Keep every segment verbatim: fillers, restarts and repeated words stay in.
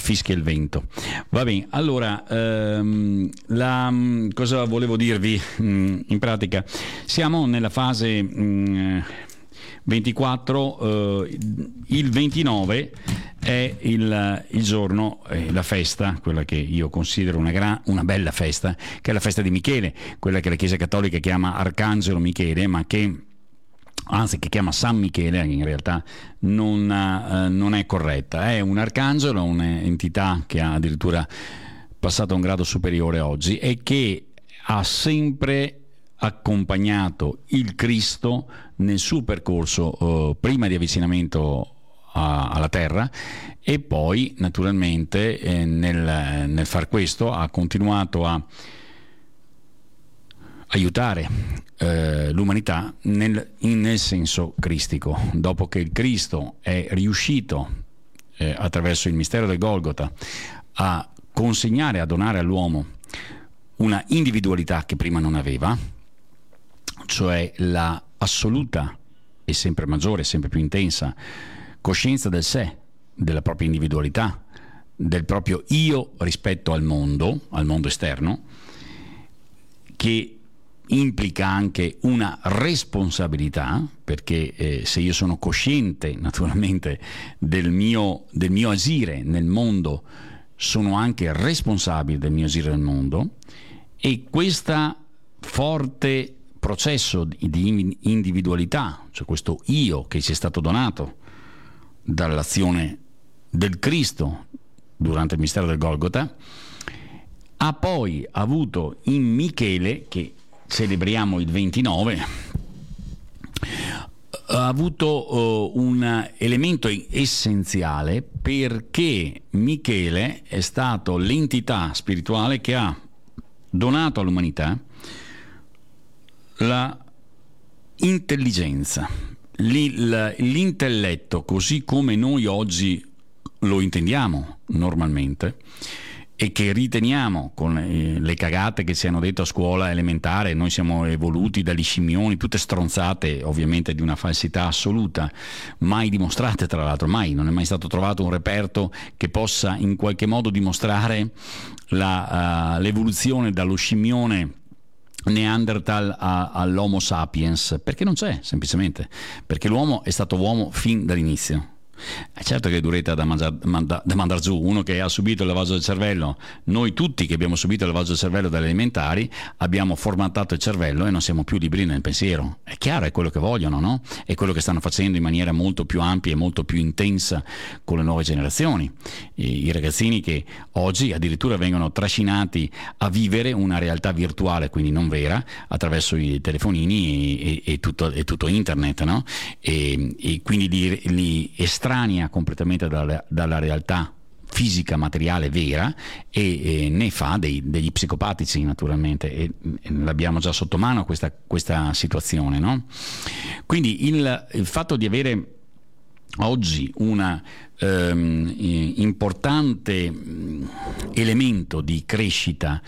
fischia il vento. Va bene, allora ehm, la, cosa volevo dirvi? In pratica siamo nella fase mh, ventiquattro, eh, il ventinove è il, il giorno, eh, la festa, quella che io considero una, gran, una bella festa, che è la festa di Michele, quella che la Chiesa Cattolica chiama Arcangelo Michele, ma che anzi che chiama San Michele, in realtà non, eh, non è corretta. È un arcangelo, un'entità che ha addirittura passato a un grado superiore oggi e che ha sempre accompagnato il Cristo nel suo percorso eh, prima di avvicinamento a, alla terra e poi naturalmente eh, nel, nel far questo ha continuato a aiutare eh, l'umanità nel, in, nel senso cristico. Dopo che il Cristo è riuscito eh, attraverso il mistero del Golgota a consegnare, a donare all'uomo una individualità che prima non aveva, cioè la assoluta e sempre maggiore, sempre più intensa coscienza del sé, della propria individualità, del proprio io rispetto al mondo, al mondo esterno, che implica anche una responsabilità, perché eh, se io sono cosciente naturalmente del mio, del mio agire nel mondo, sono anche responsabile del mio agire nel mondo, e questo forte processo di individualità, cioè questo io che ci è stato donato dall'azione del Cristo durante il mistero del Golgota, ha poi avuto in Michele, che celebriamo il ventinove, ha avuto uh, un elemento essenziale, perché Michele è stato l'entità spirituale che ha donato all'umanità la intelligenza, l'intelletto così come noi oggi lo intendiamo normalmente, e che riteniamo, con le cagate che ci hanno detto a scuola elementare, noi siamo evoluti dagli scimmioni, tutte stronzate ovviamente di una falsità assoluta, mai dimostrate tra l'altro, mai, non è mai stato trovato un reperto che possa in qualche modo dimostrare la, uh, l'evoluzione dallo scimmione Neanderthal a, all'Homo sapiens, perché non c'è, semplicemente, perché l'uomo è stato uomo fin dall'inizio. È certo che è duretta da, mangiar, manda, da mandar giù uno che ha subito il lavaggio del cervello. Noi tutti che abbiamo subito il lavaggio del cervello dalle elementari abbiamo formattato il cervello e non siamo più liberi nel pensiero. È chiaro, è quello che vogliono, no? È quello che stanno facendo in maniera molto più ampia e molto più intensa con le nuove generazioni. I, i ragazzini che oggi addirittura vengono trascinati a vivere una realtà virtuale, quindi non vera, attraverso i telefonini e, e, e, tutto, e tutto internet, no? E, e quindi li, li estraniano completamente dalla, dalla realtà fisica, materiale, vera, e, e ne fa dei, degli psicopatici naturalmente, e, e l'abbiamo già sotto mano questa, questa situazione, no? Quindi il, il fatto di avere oggi un ehm, importante elemento di crescita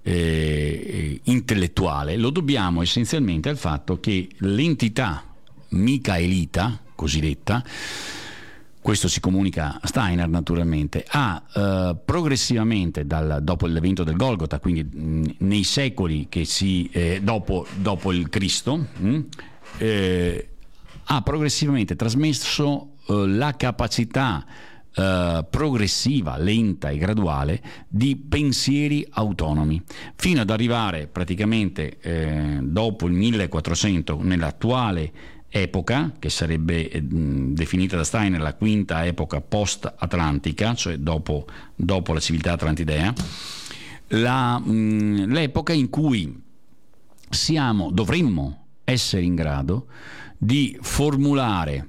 eh, intellettuale lo dobbiamo essenzialmente al fatto che l'entità micaelita cosiddetta, questo si comunica a Steiner naturalmente, ha eh, progressivamente dal, dopo l'evento del Golgota, quindi mh, nei secoli che si eh, dopo, dopo il Cristo, mh, eh, ha progressivamente trasmesso eh, la capacità eh, progressiva, lenta e graduale di pensieri autonomi, fino ad arrivare praticamente eh, dopo il millequattrocento, nell'attuale epoca, che sarebbe eh, definita da Steiner la quinta epoca post-atlantica, cioè dopo, dopo la civiltà atlantidea, la, mh, l'epoca in cui siamo, dovremmo essere in grado di formulare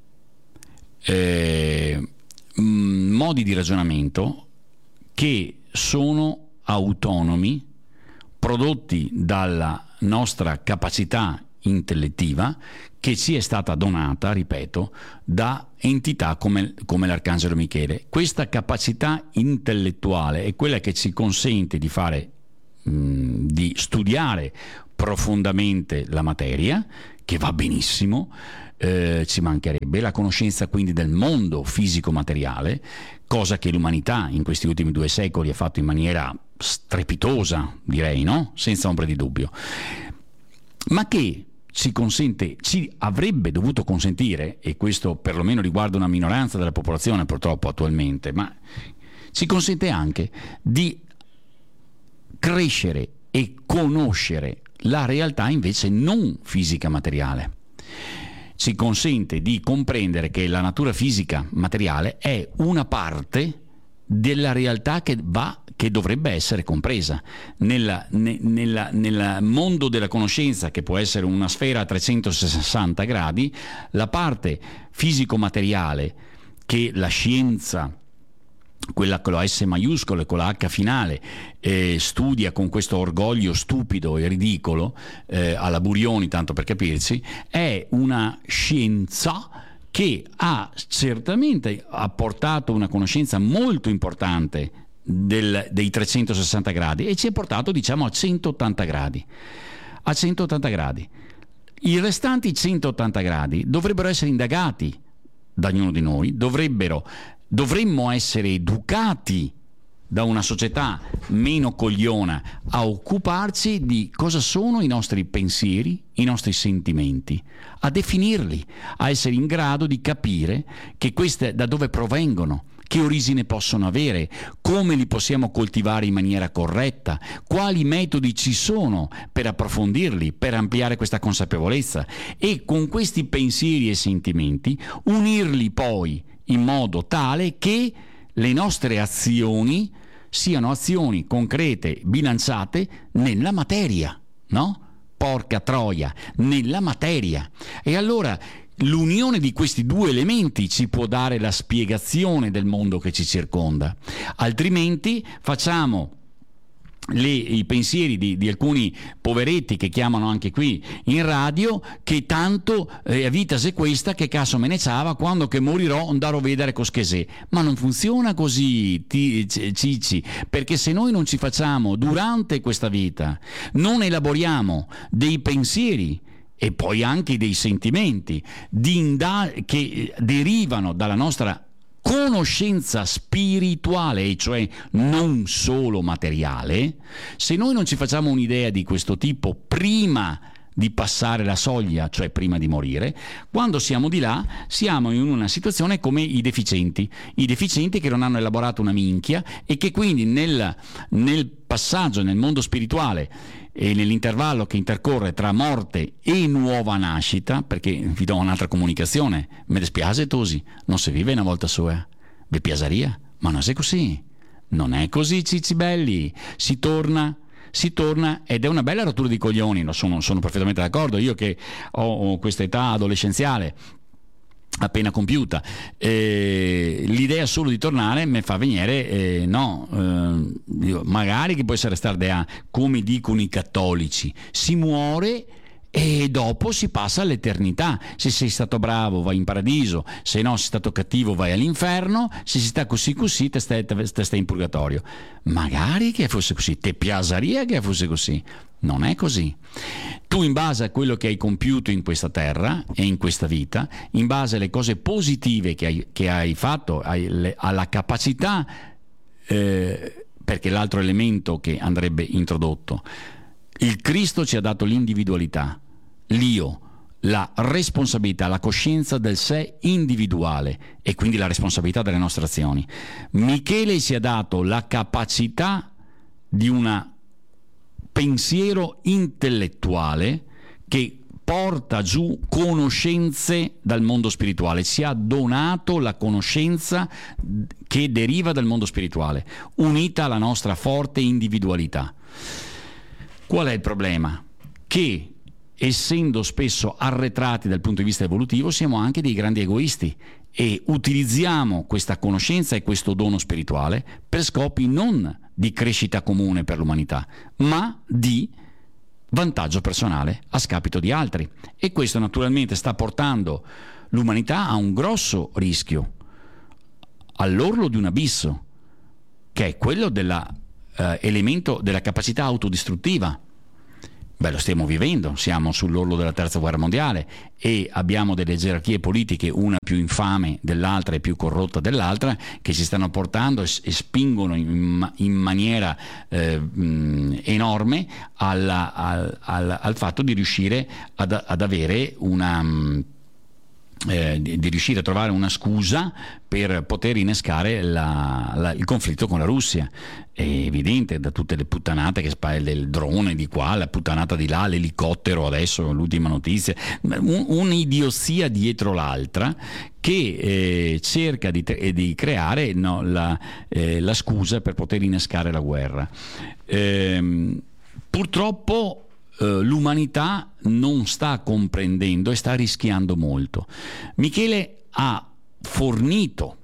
eh, modi di ragionamento che sono autonomi, prodotti dalla nostra capacità intellettiva, che ci è stata donata, ripeto, da entità come, come l'Arcangelo Michele. Questa capacità intellettuale è quella che ci consente di fare, mh, di studiare profondamente la materia, che va benissimo, eh, ci mancherebbe, la conoscenza quindi del mondo fisico-materiale, cosa che l'umanità in questi ultimi due secoli ha fatto in maniera strepitosa, direi, no? Senza ombra di dubbio, ma che ci consente, ci avrebbe dovuto consentire, e questo perlomeno riguarda una minoranza della popolazione purtroppo attualmente, ma ci consente anche di crescere e conoscere la realtà invece non fisica materiale. Ci consente di comprendere che la natura fisica materiale è una parte della realtà che va che dovrebbe essere compresa nella, ne, nella, nel mondo della conoscenza, che può essere una sfera a trecentosessanta gradi. La parte fisico-materiale che la scienza, quella con la S maiuscola e con la H finale, eh, studia con questo orgoglio stupido e ridicolo, eh, alla Burioni, tanto per capirci, è una scienza che ha certamente apportato una conoscenza molto importante del, dei trecentosessanta gradi, e ci ha portato, diciamo, a centottanta gradi. A centottanta gradi. I restanti centottanta gradi dovrebbero essere indagati da ognuno di noi, dovrebbero, dovremmo essere educati da una società meno cogliona a occuparci di cosa sono i nostri pensieri, i nostri sentimenti, a definirli, a essere in grado di capire che queste da dove provengono, che origine possono avere, come li possiamo coltivare in maniera corretta, quali metodi ci sono per approfondirli, per ampliare questa consapevolezza, e con questi pensieri e sentimenti unirli poi in modo tale che le nostre azioni siano azioni concrete, bilanciate nella materia, no? Porca troia, nella materia. E allora l'unione di questi due elementi ci può dare la spiegazione del mondo che ci circonda, altrimenti facciamo Le, i pensieri di, di alcuni poveretti che chiamano anche qui in radio, che tanto eh, vita se questa, che caso me ne ciava, quando che morirò andarò a vedere coschesè. Ma non funziona così, ti, Cicci, perché se noi non ci facciamo durante questa vita, non elaboriamo dei pensieri e poi anche dei sentimenti di inda- che derivano dalla nostra conoscenza spirituale, e cioè non solo materiale, se noi non ci facciamo un'idea di questo tipo prima di passare la soglia, cioè prima di morire, quando siamo di là siamo in una situazione come i deficienti, i deficienti che non hanno elaborato una minchia e che quindi nel, nel passaggio nel mondo spirituale e nell'intervallo che intercorre tra morte e nuova nascita, perché vi do un'altra comunicazione, mi dispiace Tosi, non si vive una volta sola, vi piaceria, ma non è così, non è così Cicci belli, si torna, si torna ed è una bella rottura di coglioni, sono, sono perfettamente d'accordo, io che ho, ho questa età adolescenziale appena compiuta, eh, l'idea solo di tornare mi fa venire eh, no, eh, magari che può essere stardea, come dicono i cattolici, si muore e dopo si passa all'eternità. Se sei stato bravo vai in paradiso, se no sei stato cattivo vai all'inferno, se si sta così così te stai, te stai in purgatorio. Magari che fosse così, te piaceria che fosse così. Non è così. Tu, in base a quello che hai compiuto in questa terra e in questa vita, in base alle cose positive che hai, che hai fatto, hai le, alla capacità, eh, perché l'altro elemento che andrebbe introdotto, il Cristo ci ha dato l'individualità, l'io, la responsabilità, la coscienza del sé individuale e quindi la responsabilità delle nostre azioni. Michele ci ha dato la capacità di una pensiero intellettuale che porta giù conoscenze dal mondo spirituale, ci ha donato la conoscenza che deriva dal mondo spirituale, unita alla nostra forte individualità. Qual è il problema? Che essendo spesso arretrati dal punto di vista evolutivo siamo anche dei grandi egoisti e utilizziamo questa conoscenza e questo dono spirituale per scopi non di crescita comune per l'umanità, ma di vantaggio personale a scapito di altri. E questo naturalmente sta portando l'umanità a un grosso rischio, all'orlo di un abisso, che è quello dell'elemento eh, della capacità autodistruttiva. Beh, lo stiamo vivendo, siamo sull'orlo della terza guerra mondiale e abbiamo delle gerarchie politiche, una più infame dell'altra e più corrotta dell'altra, che si stanno portando e, e spingono in, in maniera eh, mh, enorme alla, al, al, al fatto di riuscire ad, ad avere una... Mh, Eh, di, di riuscire a trovare una scusa per poter innescare la, la, il conflitto con la Russia. È evidente da tutte le puttanate che spara del drone di qua, la puttanata di là, l'elicottero adesso, l'ultima notizia, un, un'idiozia dietro l'altra che eh, cerca di, di creare no, la, eh, la scusa per poter innescare la guerra. Eh, purtroppo l'umanità non sta comprendendo e sta rischiando molto. Michele ha fornito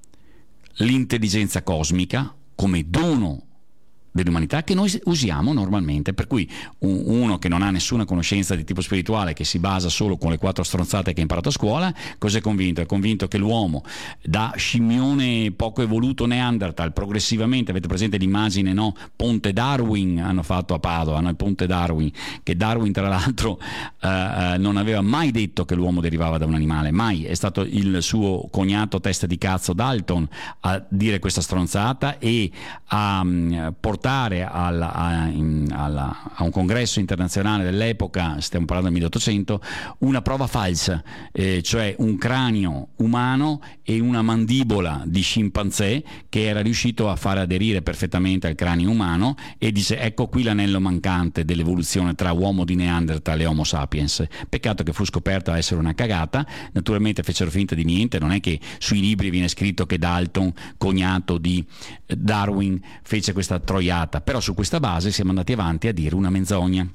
l'intelligenza cosmica come dono dell'umanità che noi usiamo normalmente, per cui uno che non ha nessuna conoscenza di tipo spirituale, che si basa solo con le quattro stronzate che ha imparato a scuola, cos'è convinto? È convinto che l'uomo da scimmione poco evoluto Neanderthal progressivamente, avete presente l'immagine, no? Ponte Darwin hanno fatto a Padova, no? Il ponte Darwin, che Darwin tra l'altro eh, non aveva mai detto che l'uomo derivava da un animale, mai, è stato il suo cognato testa di cazzo Dalton a dire questa stronzata e a um, portare Alla, a, in, alla, a un congresso internazionale dell'epoca, stiamo parlando del milleottocento, una prova falsa, eh, cioè un cranio umano e una mandibola di scimpanzé che era riuscito a far aderire perfettamente al cranio umano, e dice: ecco qui l'anello mancante dell'evoluzione tra uomo di Neanderthal e Homo sapiens. Peccato che fu scoperto a essere una cagata, naturalmente fecero finta di niente, non è che sui libri viene scritto che Dalton, cognato di Darwin, fece questa troiata, però su questa base siamo andati avanti a dire una menzogna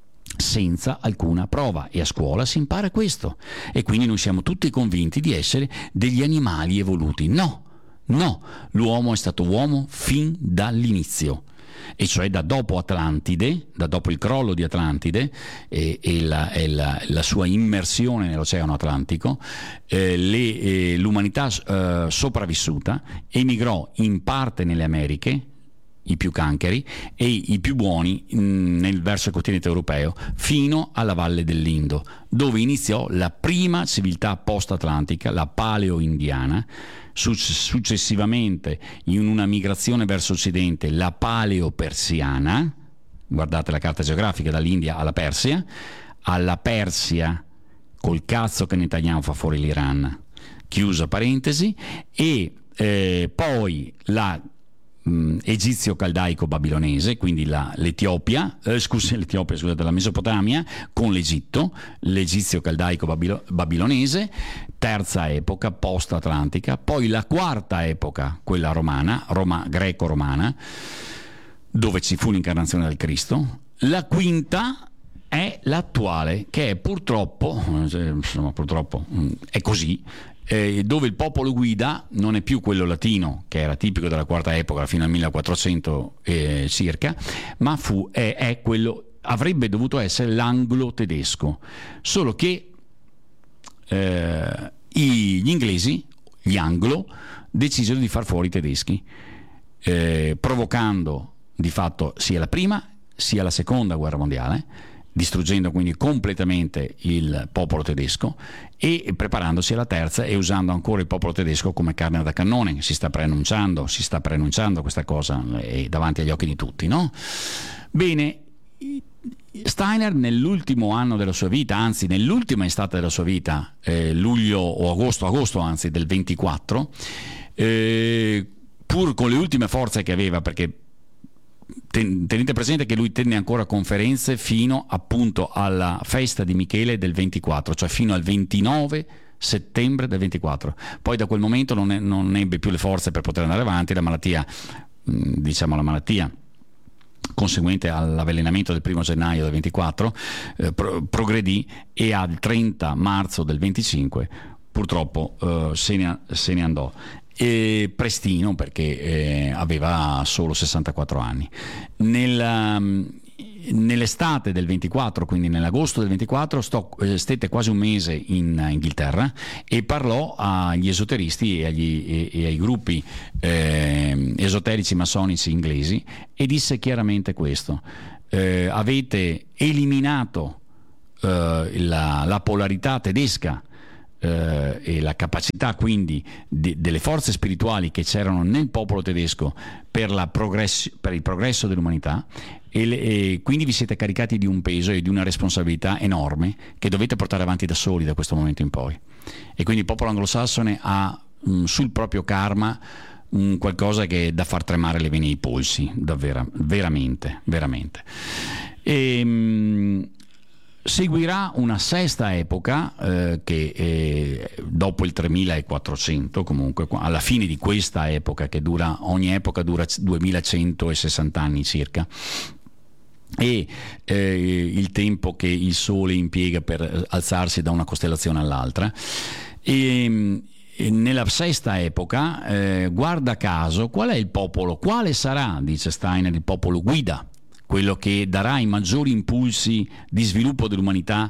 senza alcuna prova, e a scuola si impara questo, e quindi noi siamo tutti convinti di essere degli animali evoluti. No, no, l'uomo è stato uomo fin dall'inizio, e cioè da dopo Atlantide, da dopo il crollo di Atlantide e, e, la, e la, la sua immersione nell'Oceano Atlantico, eh, le, eh, l'umanità eh, sopravvissuta emigrò in parte nelle Americhe, i più cancheri, e i più buoni mh, nel, verso il continente europeo, fino alla valle dell'Indo, dove iniziò la prima civiltà post-atlantica, la paleo-indiana, su- successivamente in una migrazione verso occidente la paleo-persiana, guardate la carta geografica, dall'India alla Persia, alla Persia, col cazzo che Netanyahu fa fuori l'Iran, chiusa parentesi, e eh, poi la egizio-caldaico-babilonese, quindi la, l'Etiopia, eh, scusa, l'Etiopia, scusate, la Mesopotamia con l'Egitto, l'egizio-caldaico-babilonese, terza epoca post-atlantica, poi la quarta epoca, quella romana, Roma, greco-romana, dove ci fu l'incarnazione del Cristo, la quinta è l'attuale, che è purtroppo, insomma, purtroppo è così, Eh, dove il popolo guida non è più quello latino, che era tipico della quarta epoca fino al millequattrocento eh, circa, ma fu, è, è quello, avrebbe dovuto essere l'anglo-tedesco, solo che eh, gli inglesi, gli anglo, decisero di far fuori i tedeschi, eh, provocando di fatto sia la prima sia la seconda guerra mondiale, distruggendo quindi completamente il popolo tedesco e preparandosi alla terza e usando ancora il popolo tedesco come carne da cannone. Si sta preannunciando, si sta preannunciando questa cosa eh, davanti agli occhi di tutti, no? Bene, Steiner nell'ultimo anno della sua vita, anzi nell'ultima estate della sua vita, eh, luglio o agosto, agosto anzi del ventiquattro, eh, pur con le ultime forze che aveva, perché tenete presente che lui tenne ancora conferenze fino appunto alla festa di Michele del ventiquattro, cioè fino al ventinove settembre del ventiquattro. Poi da quel momento non, è, non ebbe più le forze per poter andare avanti, la malattia, diciamo la malattia conseguente all'avvelenamento del primo gennaio del ventiquattro eh, pro- progredì, e al trenta marzo del venticinque purtroppo eh, se, ne, se ne andò. E prestino, perché eh, aveva solo sessantaquattro anni. Nella, nell'estate del ventiquattro, quindi nell'agosto del ventiquattro, sto, eh, stette quasi un mese in Inghilterra e parlò agli esoteristi e, agli, e, e ai gruppi eh, esoterici massonici inglesi, e disse chiaramente questo: eh, avete eliminato eh, la, la polarità tedesca eh, e la capacità quindi de, delle forze spirituali che c'erano nel popolo tedesco per, la progress- per il progresso dell'umanità, e, le, e quindi vi siete caricati di un peso e di una responsabilità enorme che dovete portare avanti da soli da questo momento in poi. E quindi il popolo anglosassone ha mh, sul proprio karma mh, qualcosa che è da far tremare le vene ai polsi, davvero, veramente, veramente. E, mh, seguirà una sesta epoca eh, che eh, dopo il tremilaquattrocento, comunque alla fine di questa epoca, che dura, ogni epoca dura duemilacentosessanta anni circa, e eh, il tempo che il Sole impiega per alzarsi da una costellazione all'altra. E, e nella sesta epoca, eh, guarda caso, qual è il popolo? Quale sarà, dice Steiner, il popolo guida? Quello che darà i maggiori impulsi di sviluppo dell'umanità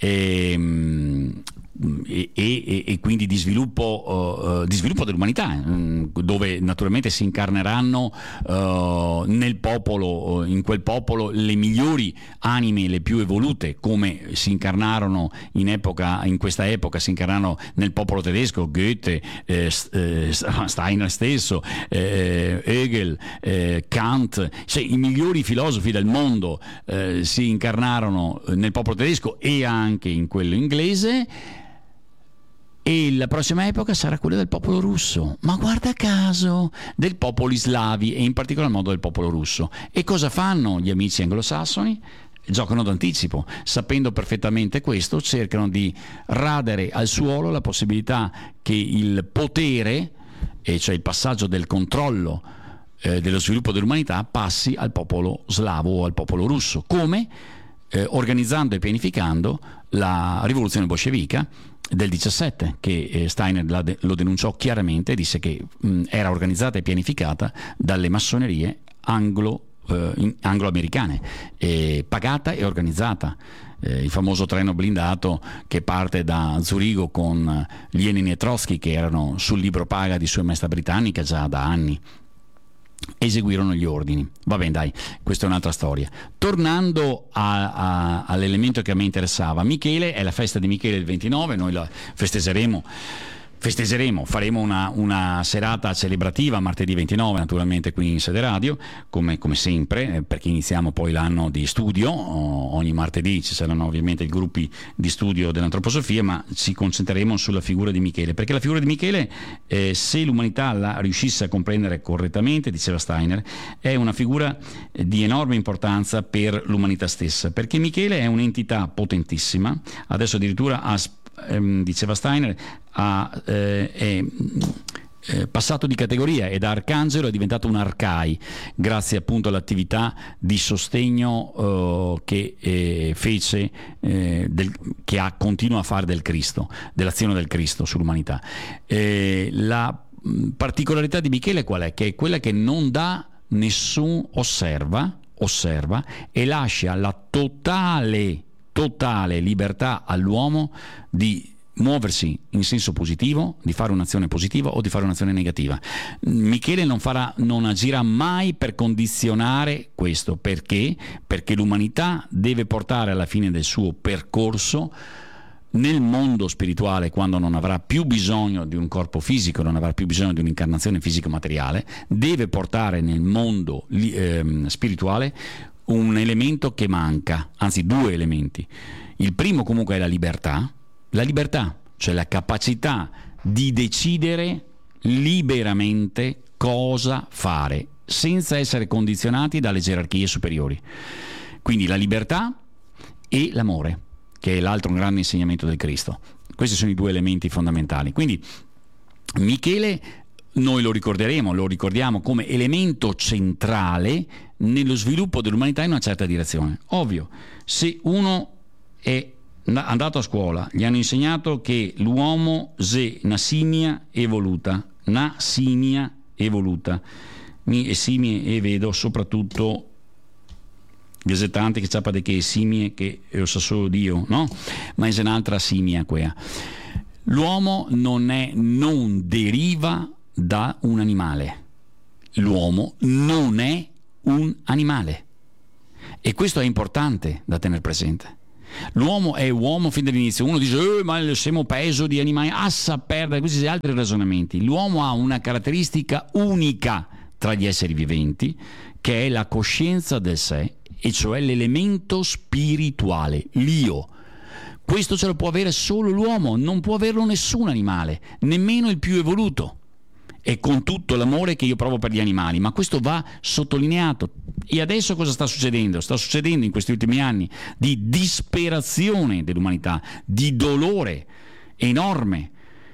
e, e, e, e quindi di sviluppo, uh, di sviluppo dell'umanità, dove naturalmente si incarneranno uh, nel popolo, in quel popolo, le migliori anime, le più evolute, come si incarnarono in epoca, in questa epoca si incarnarono nel popolo tedesco Goethe, eh, Steiner stesso, eh, Hegel, eh, Kant, cioè i migliori filosofi del mondo eh, si incarnarono nel popolo tedesco e anche in quello inglese. E la prossima epoca sarà quella del popolo russo, ma guarda caso, del popolo slavi e in particolar modo del popolo russo. E cosa fanno gli amici anglosassoni? Giocano d'anticipo, sapendo perfettamente questo, cercano di radere al suolo la possibilità che il potere, e cioè il passaggio del controllo eh, dello sviluppo dell'umanità, passi al popolo slavo o al popolo russo. Come? Eh, organizzando e pianificando la rivoluzione bolscevica del diciassette, che eh, Steiner la de- lo denunciò chiaramente e disse che mh, era organizzata e pianificata dalle massonerie anglo, eh, in, anglo-americane, eh, pagata e organizzata. Eh, il famoso treno blindato che parte da Zurigo con Lenin e Trotsky, che erano sul libro paga di Sua Maestà Britannica già da anni, eseguirono gli ordini. Va bene, dai, questa è un'altra storia. Tornando a, a, all'elemento che a me interessava, Michele, è la festa di Michele il ventinove, noi la festeggeremo Festeggeremo, faremo una, una serata celebrativa martedì ventinove, naturalmente qui in Sede Radio, come, come sempre, perché iniziamo poi l'anno di studio. Ogni martedì ci saranno ovviamente i gruppi di studio dell'antroposofia, ma ci concentreremo sulla figura di Michele, perché la figura di Michele, eh, se l'umanità la riuscisse a comprendere correttamente, diceva Steiner, è una figura di enorme importanza per l'umanità stessa, perché Michele è un'entità potentissima, adesso addirittura ha ehm, diceva Steiner, ha, eh, è eh, passato di categoria e da arcangelo è diventato un arcai, grazie appunto all'attività di sostegno eh, che eh, fece, eh, del, che ha, continua a fare del Cristo, dell'azione del Cristo sull'umanità. Eh, la particolarità di Michele qual è? Che è quella che non dà nessun osserva, osserva e lascia la totale totale libertà all'uomo di muoversi in senso positivo, di fare un'azione positiva o di fare un'azione negativa. Michele non farà, non agirà mai per condizionare questo. Perché? Perché l'umanità deve portare alla fine del suo percorso nel mondo spirituale, quando non avrà più bisogno di un corpo fisico, non avrà più bisogno di un'incarnazione fisico-materiale, deve portare nel mondo eh, spirituale un elemento che manca, anzi due elementi. Il primo comunque è la libertà, la libertà, cioè la capacità di decidere liberamente cosa fare, senza essere condizionati dalle gerarchie superiori. Quindi la libertà e l'amore, che è l'altro grande insegnamento del Cristo. Questi sono i due elementi fondamentali. Quindi Michele noi lo ricorderemo, lo ricordiamo come elemento centrale nello sviluppo dell'umanità in una certa direzione. Ovvio, se uno è andato a scuola, gli hanno insegnato che l'uomo è una simia evoluta, una simia evoluta. Mi e simie e vedo soprattutto gazettanti che sapete che è simie che lo sa solo Dio, no? Ma è un'altra simia quella. L'uomo non è, non deriva da un animale. L'uomo non è un animale. E questo è importante da tenere presente. L'uomo è uomo fin dall'inizio. Uno dice eh, ma il semo peso di animali, assa perdere, questi sono altri ragionamenti. L'uomo ha una caratteristica unica tra gli esseri viventi, che è la coscienza del sé, e cioè l'elemento spirituale, l'io. Questo ce lo può avere solo l'uomo, non può averlo nessun animale, nemmeno il più evoluto. E con tutto l'amore che io provo per gli animali, ma questo va sottolineato. E adesso cosa sta succedendo? Sta succedendo in questi ultimi anni di disperazione dell'umanità, di dolore enorme,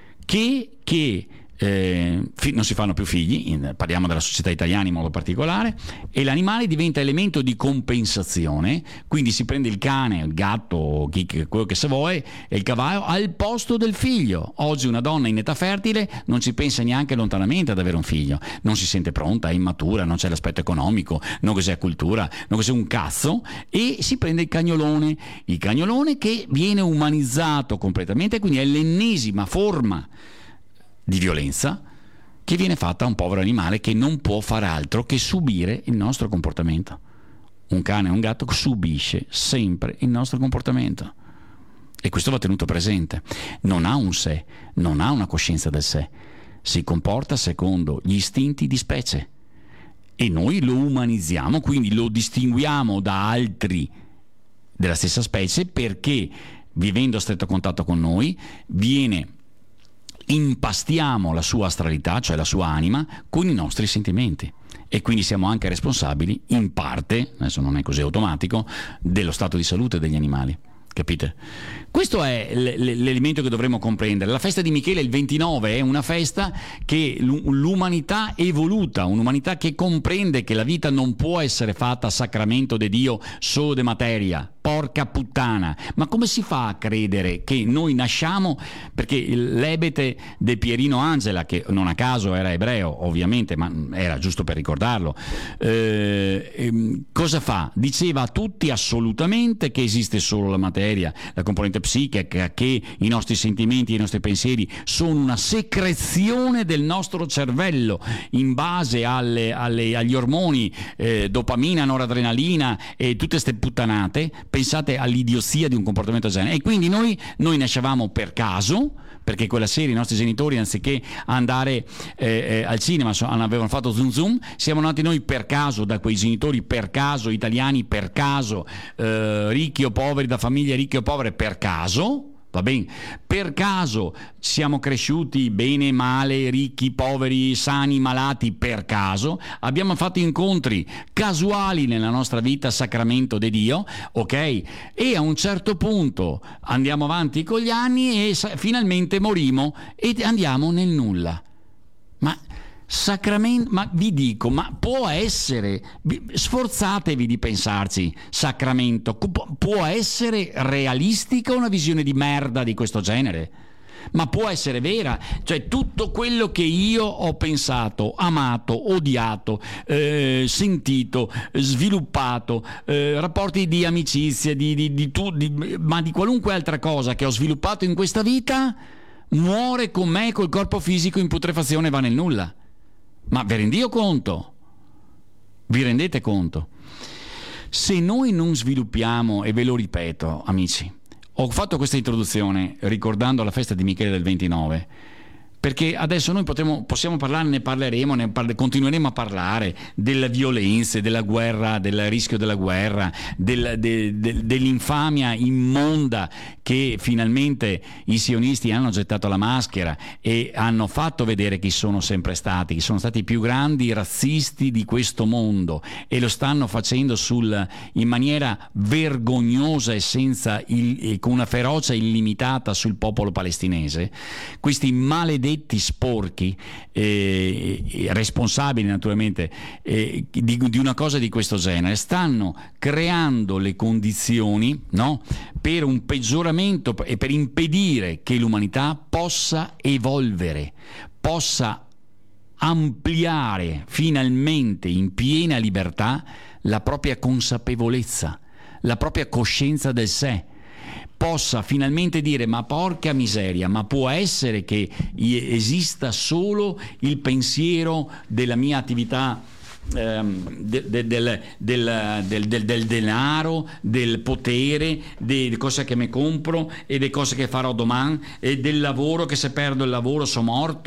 che, che eh, non si fanno più figli, in, parliamo della società italiana in modo particolare, e l'animale diventa elemento di compensazione, quindi si prende il cane, il gatto, chi, quello che se vuole, e il cavallo al posto del figlio. Oggi una donna in età fertile non ci pensa neanche lontanamente ad avere un figlio, non si sente pronta, è immatura, non c'è l'aspetto economico, non cos'è cultura, non cos'è un cazzo, e si prende il cagnolone, il cagnolone che viene umanizzato completamente, quindi è l'ennesima forma di violenza che viene fatta a un povero animale che non può fare altro che subire il nostro comportamento. Un cane o un gatto subisce sempre il nostro comportamento, e questo va tenuto presente. Non ha un sé, non ha una coscienza del sé, si comporta secondo gli istinti di specie, e noi lo umanizziamo, quindi lo distinguiamo da altri della stessa specie, perché vivendo a stretto contatto con noi viene impastiamo la sua astralità, cioè la sua anima, con i nostri sentimenti, e quindi siamo anche responsabili, in parte, adesso non è così automatico, dello stato di salute degli animali. Capite? Questo è l'elemento che dovremmo comprendere. La festa di Michele il ventinove è una festa che l'umanità evoluta, un'umanità che comprende che la vita non può essere fatta a sacramento de Dio solo de materia. Porca puttana, ma come si fa a credere che noi nasciamo, perché l'ebete de Pierino Angela, che non a caso era ebreo ovviamente, ma era giusto per ricordarlo, eh, eh, cosa fa? Diceva a tutti assolutamente che esiste solo la materia, la componente psichica, che i nostri sentimenti e i nostri pensieri sono una secrezione del nostro cervello in base alle, alle, agli ormoni eh, dopamina, noradrenalina e tutte ste puttanate. Pensate all'idiozia di un comportamento del genere. E quindi noi, noi nascevamo per caso, perché quella sera i nostri genitori, anziché andare eh, eh, al cinema, so, avevano fatto zoom zoom, siamo nati noi per caso, da quei genitori per caso, italiani per caso, eh, ricchi o poveri, da famiglie ricche o povere per caso. Va bene, per caso siamo cresciuti bene, male, ricchi, poveri, sani, malati, per caso abbiamo fatto incontri casuali nella nostra vita, sacramento di Dio, ok? E a un certo punto andiamo avanti con gli anni e finalmente morimo e andiamo nel nulla. Ma sacramento, ma vi dico, ma può essere, sforzatevi di pensarci, sacramento, può essere realistica una visione di merda di questo genere? Ma può essere vera? Cioè tutto quello che io ho pensato, amato, odiato, eh, sentito, sviluppato, eh, rapporti di amicizia, di, di, di, tu, di, ma di qualunque altra cosa che ho sviluppato in questa vita, muore con me, col corpo fisico in putrefazione, va nel nulla. Ma vi rendi conto? Vi rendete conto? Se noi non sviluppiamo, e ve lo ripeto, amici, ho fatto questa introduzione ricordando la festa di Michele del ventinove, perché adesso noi potremo, possiamo parlare, ne parleremo, ne parle, continueremo a parlare delle violenze, della guerra, del rischio della guerra, del, de, de, dell'infamia immonda che finalmente i sionisti hanno gettato la maschera e hanno fatto vedere chi sono sempre stati, chi sono stati i più grandi razzisti di questo mondo, e lo stanno facendo sul, in maniera vergognosa e senza il, e con una ferocia illimitata sul popolo palestinese. Questi maledetti sporchi, eh, responsabili naturalmente eh, di, di una cosa di questo genere, stanno creando le condizioni, no, per un peggioramento e per impedire che l'umanità possa evolvere, possa ampliare finalmente in piena libertà la propria consapevolezza, la propria coscienza del sé, possa finalmente dire: ma porca miseria, ma può essere che esista solo il pensiero della mia attività ehm, de, de, del, del, del, del, del denaro, del potere, delle cose che mi compro e delle cose che farò domani, e del lavoro, che se perdo il lavoro sono morto.